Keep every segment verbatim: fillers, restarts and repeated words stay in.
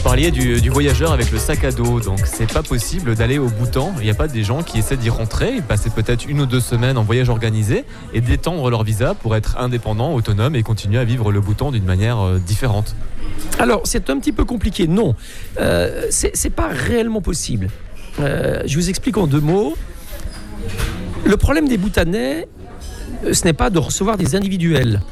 parliez du, du voyageur avec le sac à dos, donc c'est pas possible d'aller au Bhoutan. Il n'y a pas des gens qui essaient d'y rentrer, y passer peut-être une ou deux semaines en voyage organisé et d'étendre leur visa pour être indépendants, autonomes et continuer à vivre le Bhoutan d'une manière euh, différente. Alors, c'est un petit peu compliqué. Non, euh, c'est, c'est pas réellement possible. Euh, je vous explique en deux mots. Le problème des Bhoutanais, ce n'est pas de recevoir des individuels.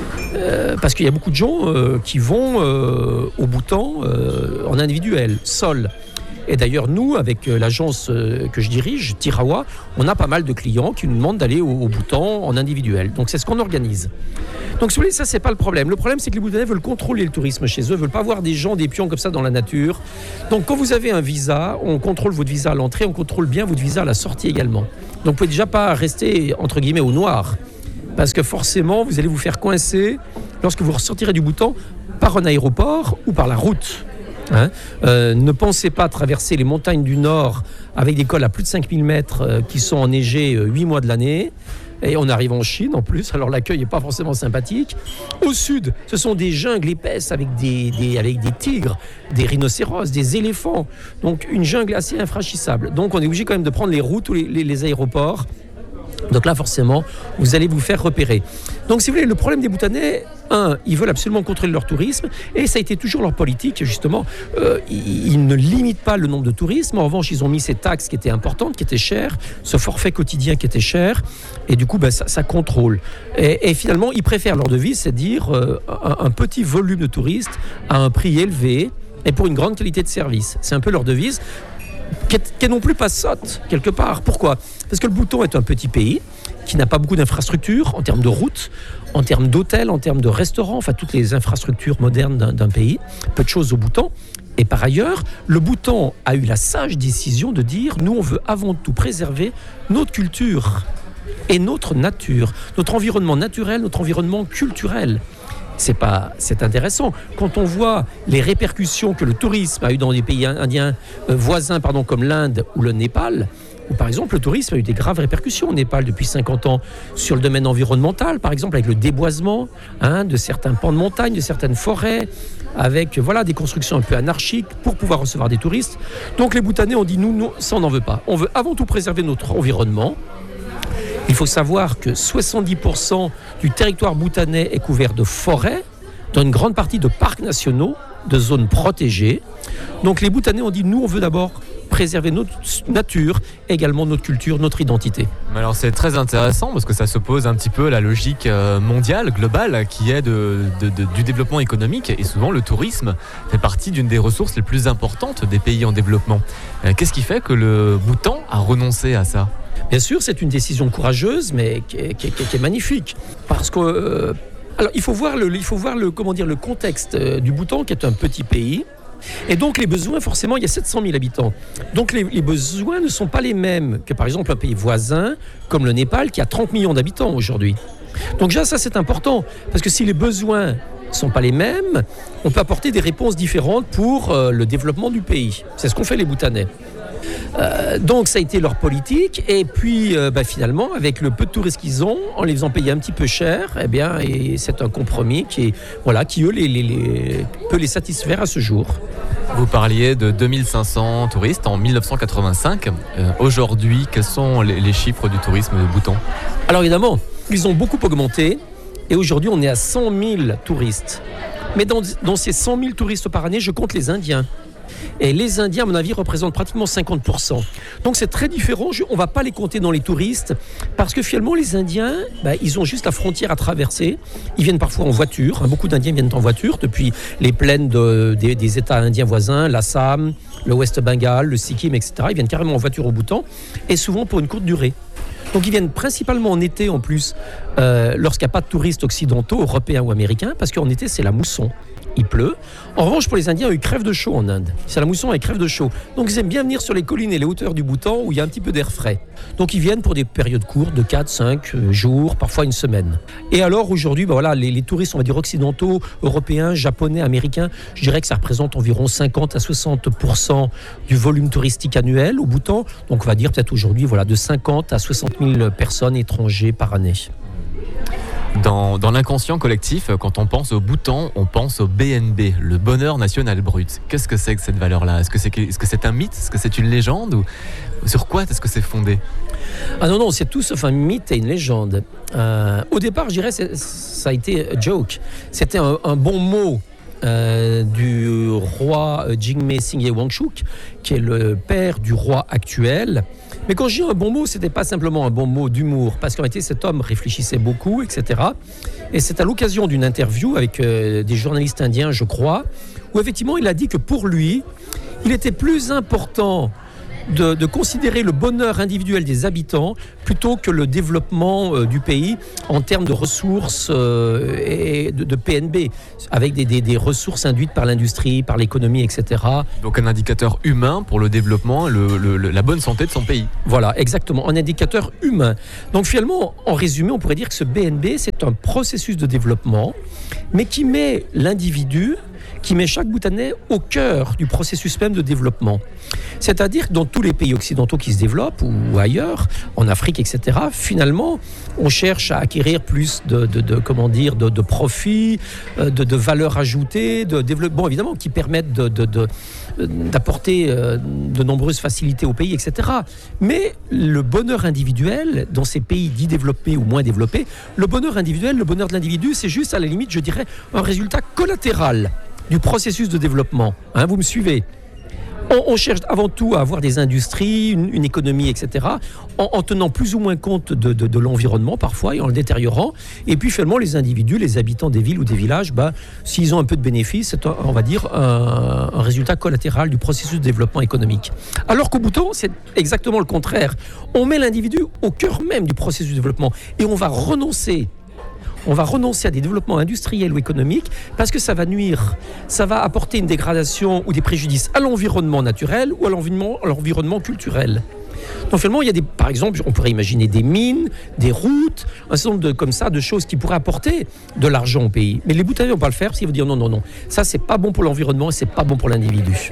Euh, parce qu'il y a beaucoup de gens euh, qui vont euh, au Bhoutan euh, en individuel, seuls. Et d'ailleurs, nous, avec l'agence que je dirige, Tirawa, on a pas mal de clients qui nous demandent d'aller au, au Bhoutan en individuel. Donc, c'est ce qu'on organise. Donc, si vous voulez, ça, c'est pas le problème. Le problème, c'est que les Bhoutanais veulent contrôler le tourisme chez eux, veulent pas voir des gens, des pions comme ça dans la nature. Donc, quand vous avez un visa, on contrôle votre visa à l'entrée, on contrôle bien votre visa à la sortie également. Donc, vous pouvez déjà pas rester, entre guillemets, au noir. Parce que forcément, vous allez vous faire coincer lorsque vous ressortirez du Bhoutan par un aéroport ou par la route. Hein euh, ne pensez pas traverser les montagnes du Nord avec des cols à plus de cinq mille mètres euh, qui sont enneigés euh, huit mois de l'année. Et on arrive en Chine en plus, alors l'accueil n'est pas forcément sympathique. Au sud, ce sont des jungles épaisses avec des, des, avec des tigres, des rhinocéros, des éléphants. Donc une jungle assez infranchissable. Donc on est obligé quand même de prendre les routes ou les, les, les aéroports. Donc là, forcément, vous allez vous faire repérer. Donc, si vous voulez, le problème des Bhoutanais, un, ils veulent absolument contrôler leur tourisme, et ça a été toujours leur politique, justement. Euh, ils, ils ne limitent pas le nombre de touristes, mais en revanche, ils ont mis ces taxes qui étaient importantes, qui étaient chères, ce forfait quotidien qui était cher, et du coup, ben, ça, ça contrôle. Et, et finalement, ils préfèrent leur devise, c'est de dire euh, un, un petit volume de touristes à un prix élevé, et pour une grande qualité de service. C'est un peu leur devise. Qui est, qui est non plus pas sotte, quelque part. Pourquoi ? Parce que le Bhoutan est un petit pays qui n'a pas beaucoup d'infrastructures en termes de routes, en termes d'hôtels, en termes de restaurants, enfin toutes les infrastructures modernes d'un, d'un pays. Peu de choses au Bhoutan. Et par ailleurs, le Bhoutan a eu la sage décision de dire « nous, on veut avant tout préserver notre culture et notre nature, notre environnement naturel, notre environnement culturel ». C'est pas, c'est intéressant. Quand on voit les répercussions que le tourisme a eu dans des pays indiens euh, voisins, pardon, comme l'Inde ou le Népal, où par exemple le tourisme a eu des graves répercussions au Népal depuis cinquante ans sur le domaine environnemental, par exemple avec le déboisement hein, de certains pans de montagne, de certaines forêts, avec voilà des constructions un peu anarchiques pour pouvoir recevoir des touristes. Donc les Bhoutanais ont dit nous, nous ça on n'en veut pas. On veut avant tout préserver notre environnement. Il faut savoir que soixante-dix pour cent du territoire bhoutanais est couvert de forêts, dans une grande partie de parcs nationaux, de zones protégées. Donc les Bhoutanais ont dit, nous on veut d'abord préserver notre nature, également notre culture, notre identité. Alors c'est très intéressant parce que ça s'oppose un petit peu à la logique mondiale, globale, qui est de, de, de, du développement économique. Et souvent le tourisme fait partie d'une des ressources les plus importantes des pays en développement. Qu'est-ce qui fait que le Bhoutan a renoncé à ça ? Bien sûr, c'est une décision courageuse, mais qui est, qui est, qui est magnifique. Parce que, euh, alors, il faut voir le, il faut voir le, comment dire, le contexte du Bhoutan, qui est un petit pays. Et donc, les besoins, forcément, il y a sept cent mille habitants. Donc, les, les besoins ne sont pas les mêmes que, par exemple, un pays voisin, comme le Népal, qui a trente millions d'habitants aujourd'hui. Donc, déjà, ça, c'est important. Parce que si les besoins ne sont pas les mêmes, on peut apporter des réponses différentes pour euh, le développement du pays. C'est ce qu'ont fait les Bhoutanais. Euh, donc ça a été leur politique et puis euh, bah, finalement avec le peu de touristes qu'ils ont en les faisant payer un petit peu cher eh bien, et c'est un compromis qui, est, voilà, qui eux les, les, les, peut les satisfaire à ce jour. Vous parliez de deux mille cinq cents touristes en dix-neuf cent quatre-vingt-cinq. Euh, aujourd'hui, quels sont les, les chiffres du tourisme de Bhoutan ? Alors évidemment, ils ont beaucoup augmenté et aujourd'hui on est à cent mille touristes. Mais dans, dans ces cent mille touristes par année, je compte les Indiens. Et les Indiens, à mon avis, représentent pratiquement cinquante pour cent. Donc c'est très différent. On ne va pas les compter dans les touristes parce que finalement, les Indiens, bah, ils ont juste la frontière à traverser. Ils viennent parfois en voiture. Beaucoup d'Indiens viennent en voiture depuis les plaines de, des, des États indiens voisins, l'Assam, le West Bengal, le Sikkim, et cetera. Ils viennent carrément en voiture au Bhoutan et souvent pour une courte durée. Donc ils viennent principalement en été en plus, euh, lorsqu'il n'y a pas de touristes occidentaux, européens ou américains, parce qu'en été c'est la mousson. Il pleut. En revanche, pour les Indiens, ils crèvent de chaud en Inde. C'est la mousson, ils crèvent de chaud. Donc, ils aiment bien venir sur les collines et les hauteurs du Bhoutan où il y a un petit peu d'air frais. Donc, ils viennent pour des périodes courtes de quatre, cinq jours, parfois une semaine. Et alors, aujourd'hui, ben voilà, les, les touristes, on va dire occidentaux, européens, japonais, américains, je dirais que ça représente environ cinquante à soixante pour cent du volume touristique annuel au Bhoutan. Donc, on va dire peut-être aujourd'hui, voilà, de cinquante à soixante mille personnes étrangers par année. Dans, dans l'inconscient collectif, quand on pense au Bhoutan, on pense au B N B, le bonheur national brut. Qu'est-ce que c'est que cette valeur-là ? Est-ce que c'est, est-ce que c'est un mythe ? Est-ce que c'est une légende ? Ou sur quoi est-ce que c'est fondé ? Ah non, non, c'est tout sauf un mythe et une légende. Euh, au départ, je dirais, c'est, ça a été un joke. C'était un, un bon mot euh, du roi Jigme Singye Wangchuk, qui est le père du roi actuel. Mais quand je dis un bon mot, ce n'était pas simplement un bon mot d'humour, parce qu'en réalité, cet homme réfléchissait beaucoup, et cetera. Et c'est à l'occasion d'une interview avec euh, des journalistes indiens, je crois, où effectivement, il a dit que pour lui, il était plus important de, de considérer le bonheur individuel des habitants plutôt que le développement euh, du pays en termes de ressources euh, et de, de P N B, avec des, des, des ressources induites par l'industrie, par l'économie, et cetera. Donc un indicateur humain pour le développement, le, le, la bonne santé de son pays. Voilà, exactement, un indicateur humain. Donc finalement, en résumé, on pourrait dire que ce B N B, c'est un processus de développement, mais qui met l'individu, qui met chaque Bhoutanais au cœur du processus même de développement. C'est-à-dire que dans tous les pays occidentaux qui se développent, ou ailleurs, en Afrique, et cetera, finalement, on cherche à acquérir plus de, de, de comment dire, de, de profits, de, de valeur ajoutée, de développement, évidemment, qui permettent de, de, de, d'apporter de nombreuses facilités au pays, et cetera. Mais le bonheur individuel, dans ces pays dits développés ou moins développés, le bonheur individuel, le bonheur de l'individu, c'est juste, à la limite, je dirais, un résultat collatéral du processus de développement. Hein, vous me suivez ? On, on cherche avant tout à avoir des industries, une, une économie, et cetera, en, en tenant plus ou moins compte de, de, de l'environnement parfois et en le détériorant. Et puis finalement, les individus, les habitants des villes ou des villages, bah, s'ils ont un peu de bénéfices, c'est, un, on va dire, un, un résultat collatéral du processus de développement économique. Alors qu'au Bhoutan, c'est exactement le contraire. On met l'individu au cœur même du processus de développement et on va renoncer On va renoncer à des développements industriels ou économiques parce que ça va nuire, ça va apporter une dégradation ou des préjudices à l'environnement naturel ou à l'environnement, à l'environnement culturel. Donc finalement, il y a des, par exemple, on pourrait imaginer des mines, des routes, un certain nombre de, comme ça, de choses qui pourraient apporter de l'argent au pays. Mais les Bhoutanais ne vont pas le faire parce qu'ils vont dire non, non, non, ça c'est pas bon pour l'environnement et c'est pas bon pour l'individu.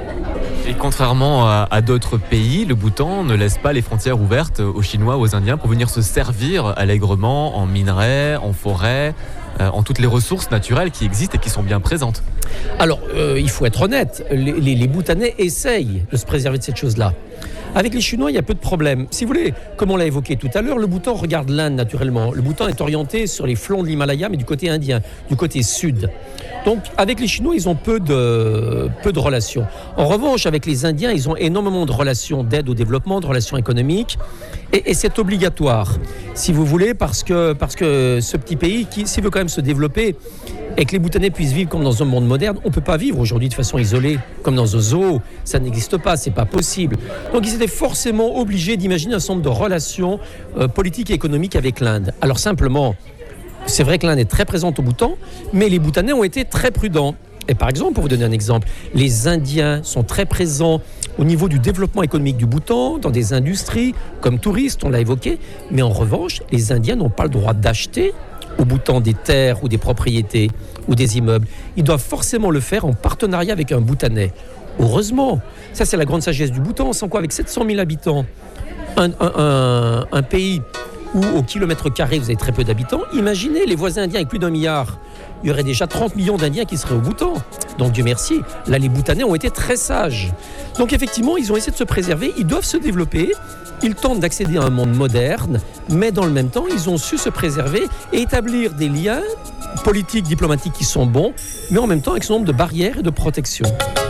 Et contrairement à, à d'autres pays, le Bhoutan ne laisse pas les frontières ouvertes aux Chinois, aux Indiens pour venir se servir allègrement en minerais, en forêt, euh, en toutes les ressources naturelles qui existent et qui sont bien présentes. Alors, euh, il faut être honnête, les, les, les Bhoutanais essayent de se préserver de cette chose-là. Avec les Chinois, il y a peu de problèmes. Si vous voulez, comme on l'a évoqué tout à l'heure, le Bhoutan regarde l'Inde naturellement. Le Bhoutan est orienté sur les flancs de l'Himalaya, mais du côté indien, du côté sud. Donc, avec les Chinois, ils ont peu de, peu de relations. En revanche, avec les Indiens, ils ont énormément de relations d'aide au développement, de relations économiques. Et, et c'est obligatoire, si vous voulez, parce que, parce que ce petit pays, qui, s'il veut quand même se développer, et que les Bhoutanais puissent vivre comme dans un monde moderne, on ne peut pas vivre aujourd'hui de façon isolée, comme dans un zoo. Ça n'existe pas, c'est pas possible. Donc ils étaient forcément obligés d'imaginer un certain nombre de relations euh, politiques et économiques avec l'Inde. Alors simplement, c'est vrai que l'Inde est très présente au Bhoutan, mais les Bhoutanais ont été très prudents. Et par exemple, pour vous donner un exemple, les Indiens sont très présents au niveau du développement économique du Bhoutan, dans des industries, comme touristes, on l'a évoqué. Mais en revanche, les Indiens n'ont pas le droit d'acheter au Bhoutan des terres ou des propriétés ou des immeubles. Ils doivent forcément le faire en partenariat avec un Bhoutanais. Heureusement, ça c'est la grande sagesse du Bhoutan, sans quoi avec sept cent mille habitants, un, un, un, un pays où au kilomètre carré vous avez très peu d'habitants, imaginez les voisins indiens avec plus d'un milliard. Il y aurait déjà trente millions d'Indiens qui seraient au Bhoutan. Donc Dieu merci, là les Bhoutanais ont été très sages. Donc effectivement, ils ont essayé de se préserver, ils doivent se développer, ils tentent d'accéder à un monde moderne, mais dans le même temps, ils ont su se préserver et établir des liens politiques, diplomatiques qui sont bons, mais en même temps avec ce nombre de barrières et de protections.